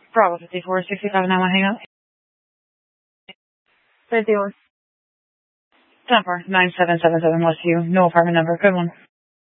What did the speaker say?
Bravo 54, 65, now hang out. 51. 10-4, 9777 Westview, no apartment number, good one.